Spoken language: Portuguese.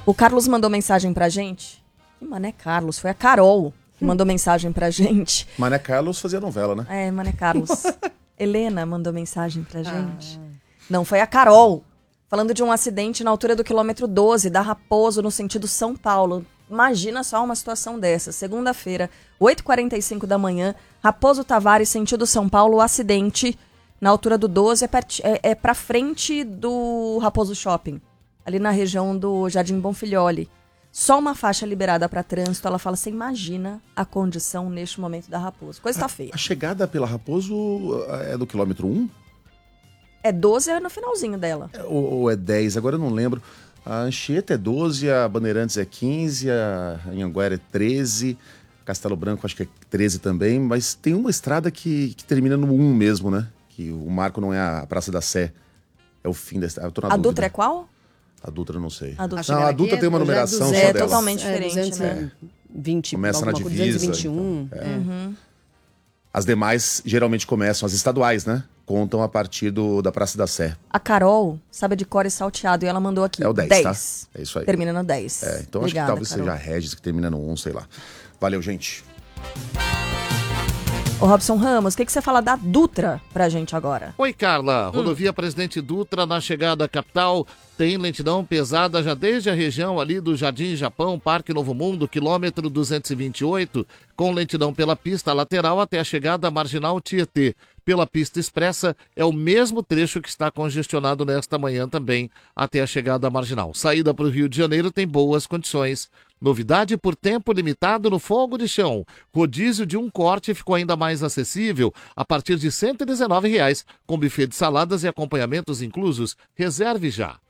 O Carlos mandou mensagem pra gente. Que Mané Carlos? Foi a Carol que mandou mensagem pra gente. Mané Carlos fazia novela, né? É, Mané Carlos. Helena mandou mensagem pra gente. Não, foi a Carol. Falando de um acidente na altura do quilômetro 12 da Raposo, no sentido São Paulo. Imagina só uma situação dessa. Segunda-feira, 8h45 da manhã, Raposo Tavares, sentido São Paulo, o acidente na altura do 12 é pra frente do Raposo Shopping, ali na região do Jardim Bonfilholi. Só uma faixa liberada para trânsito. Ela fala, você imagina a condição neste momento da Raposo. Coisa tá feia. A chegada pela Raposo é do quilômetro 1? É 12, é no finalzinho dela. Ou é 10, agora eu não lembro. A Anchieta é 12, a Bandeirantes é 15, a Anhanguera é 13, Castelo Branco acho que é 13 também, mas tem uma estrada que termina no 1 mesmo, né? Que o marco não é a Praça da Sé, é o fim da estrada. A Dutra é qual? A Dutra não sei. A Dutra, não, a Dutra tem uma numeração só dela. É totalmente diferente, né? 20, começa na divisa. 221. Então, As demais geralmente começam, as estaduais, né? Contam a partir da Praça da Sé. A Carol sabe de cor e salteado e ela mandou aqui. É o 10, tá? É isso aí. Termina no 10. Então Obrigada, acho que talvez Carol. seja a Regis que termina no 1, sei lá. Valeu, gente. Ô Robson Ramos, o que você fala da Dutra pra gente agora? Oi, Carla. Rodovia Presidente Dutra, na chegada à capital, tem lentidão pesada já desde a região ali do Jardim Japão, Parque Novo Mundo, quilômetro 228, com lentidão pela pista lateral até a chegada à Marginal Tietê. Pela pista expressa, é o mesmo trecho que está congestionado nesta manhã também, até a chegada à Marginal. Saída para o Rio de Janeiro tem boas condições. Novidade por tempo limitado no fogo de chão. Rodízio de um corte ficou ainda mais acessível a partir de R$ 119, com buffet de saladas e acompanhamentos inclusos. Reserve já.